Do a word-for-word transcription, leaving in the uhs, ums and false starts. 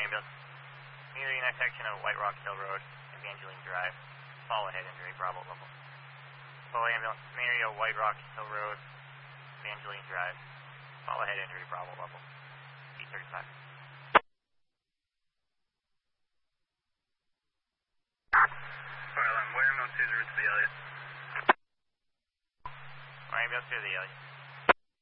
ambulance. Near the intersection of White Rock Hill Road, Evangeline Drive. Follow head injury, Bravo level. Follow ambulance, Mario, White Rock Hill Road, Evangeline Drive. Follow head injury, Bravo level. D thirty-five. Fire alarm, where ambulance is the route to the Elliott? Where ambulance to the Elliott.